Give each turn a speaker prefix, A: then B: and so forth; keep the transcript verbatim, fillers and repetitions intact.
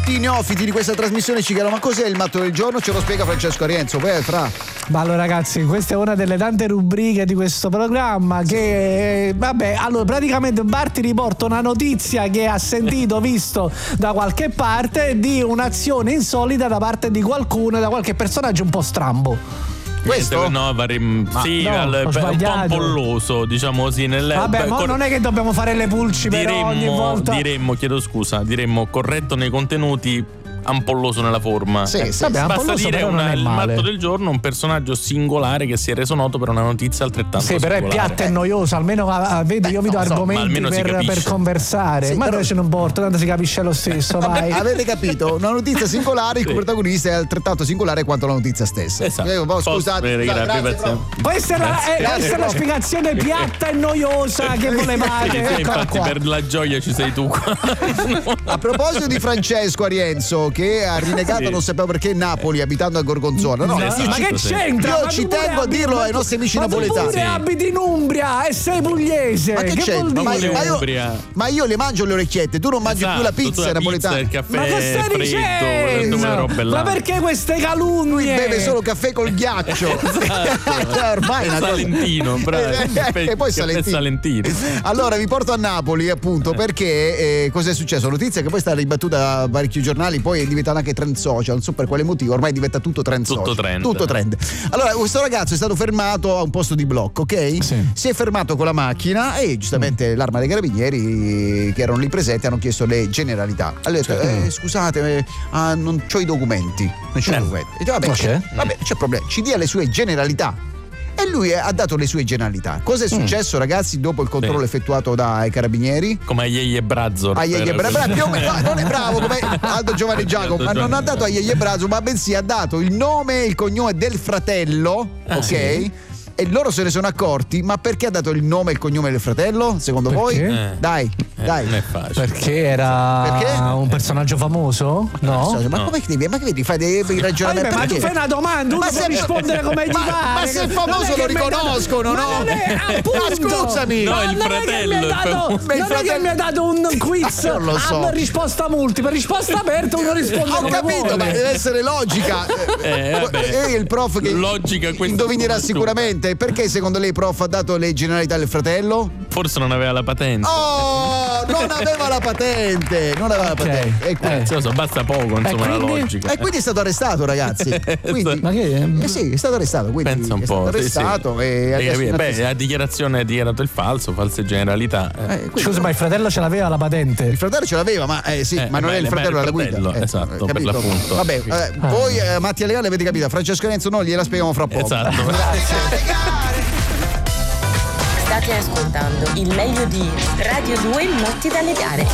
A: molti neofiti di questa trasmissione ci chiedono: ma cos'è il matto del giorno? Ce lo spiega Francesco Arienzo. Poi fra.
B: Ma allora ragazzi, questa è una delle tante rubriche di questo programma che, vabbè, allora praticamente Bart ti riporta una notizia che ha sentito, visto da qualche parte, di un'azione insolita da parte di qualcuno, da qualche personaggio un po' strambo.
C: Questo? No, vari, sì,
B: no,
C: al, un po' ampolloso, diciamo così. Nelle,
B: Vabbè,
C: beh,
B: ma
C: cor-
B: non è che dobbiamo fare le pulci per
C: diremmo,
B: ogni volta.
C: Diremmo, chiedo scusa, diremmo corretto nei contenuti, ampolloso nella forma.
A: Sì, sì,
B: Vabbè,
C: basta dire una, il
B: male.
C: matto del giorno, un personaggio singolare che si è reso noto per una notizia altrettanto
B: sì,
C: singolare.
B: però è piatta e noiosa, almeno ah, vedi, io vi do
C: so,
B: argomenti per, per conversare.
A: Sì,
B: ma
A: però...
B: ce non importa, tanto si capisce lo stesso, vai.
A: Avete capito? Una notizia singolare, il
C: sì.
A: protagonista è altrettanto singolare quanto la notizia stessa.
C: Esatto.
A: Eh, oh, scusate,
C: Posso,
A: grazie, grazie,
B: questa è la, è, questa è la spiegazione piatta e noiosa che volevate.
C: Sì, sì, infatti
B: qua.
C: Per la gioia ci sei tu qua.
A: A proposito di Francesco Arienzo, che ha rinnegato, sì. non sapevo perché, Napoli, abitando a Gorgonzola. No,
B: no,
C: esatto,
B: ma che
C: sì.
B: c'entra?
A: Io
B: ma
A: ci tengo a dirlo ai nostri amici
B: ma
A: napoletani.
B: Ma tu pure
C: sì.
B: abiti in Umbria e sei pugliese.
A: Ma che,
B: che
A: c'è?
B: vuol dire?
A: Ma, ma, io,
C: Umbria.
A: ma io le mangio le orecchiette, tu non mangi
C: Esatto,
A: più la pizza
C: tu la
A: napoletana.
C: Pizza, il caffè
B: Ma che stai
C: freddo,
B: dicendo?
C: quelle robe là.
B: Ma perché queste calunnie?
A: Lui beve solo caffè col ghiaccio.
C: Esatto.
A: Ormai è una
C: Salentino,
A: cosa...
C: bravo.
A: E poi Salentino.
C: Salentino.
A: Allora vi porto a Napoli, appunto, perché eh, cos'è successo? Notizia che poi è stata ribattuta da parecchi giornali, poi è diventata anche trend social, non so per quale motivo, ormai diventa tutto trend
C: Tutto
A: social.
C: trend.
A: Tutto trend. Allora, questo ragazzo è stato fermato a un posto di blocco, ok?
B: Sì.
A: Si è fermato con la macchina e giustamente mm. l'Arma dei Carabinieri che erano lì presenti hanno chiesto le generalità. Ha detto, eh, scusate, eh, ah, non c'ho i documenti. Non c'ho
B: eh.
A: i documenti. E dice, vabbè,
B: okay.
A: c'è, vabbè, c'è problema. Ci dia le sue generalità. E lui ha dato le sue generalità. Cosa è successo, mm. ragazzi, dopo il controllo sì. effettuato dai Carabinieri?
C: Come a Yeye Brazzor.
A: A Yeye Brazzor, non è bravo come Aldo Giovanni Giacomo, ma non ha dato a Yeye Brazzor, ma bensì ha dato il nome e il cognome del fratello, ah, ok? Sì. E loro se ne sono accorti, ma perché ha dato il nome e il cognome del fratello, secondo
B: perché?
A: voi?
C: Eh.
A: Dai,
C: eh,
A: dai.
C: Non è facile.
B: Perché era
A: perché?
B: un personaggio famoso? No?
A: Ma
C: no.
A: come che devi? Ma che vedi? Fai dei, dei ragionamenti.
B: Ma tu fai una domanda, uno
A: ma
B: può
A: se,
B: rispondere come gli
A: ma,
B: pare.
A: Ma se è famoso lo riconoscono,
B: dato,
A: no?
B: Ma non è, appunto,
A: ma scusami.
C: No,
B: ma
C: il
B: non
C: fratello.
B: È che mi ha dato,
C: il
B: non
A: fratello...
B: è che mi ha dato un quiz
A: non lo so.
B: a risposta multipla, risposta aperta, uno risponde
A: Ho
B: come
A: capito,
B: vuole.
A: ma deve essere logica.
C: Eh, vabbè.
A: E il prof che
C: logica
A: indovinerà sicuramente. Perché secondo lei, prof, ha dato le generalità del fratello?
C: Forse non aveva la patente.
A: Oh, non aveva la patente. Non aveva
B: okay.
A: la patente. E quindi,
C: eh. so, basta poco, insomma,
B: quindi,
C: la logica.
A: E quindi è stato arrestato, ragazzi. Quindi,
B: ma che?
A: Eh sì, è stato arrestato. Quindi
C: pensa un
A: è
C: po'.
A: stato arrestato.
C: Sì, sì.
A: E
C: e
A: adesso
C: beh, la dichiarazione ha dichiarato il falso, false generalità. Eh.
A: Eh, quindi,
B: scusa, ma il fratello ce l'aveva la patente?
A: Il fratello ce l'aveva, ma eh, sì,
C: Eh,
A: ma non
C: ma
A: è il
C: è
A: fratello alla guida.
C: fratello,
A: Eh,
C: esatto,
A: capito?
C: per l'appunto.
A: Vabbè, eh,
B: ah.
A: voi eh, Mattia Leale avete capito, Francesco Renzo no, gliela spieghiamo fra poco.
C: Esatto.
D: State ascoltando il meglio di Radio due Notti da legare.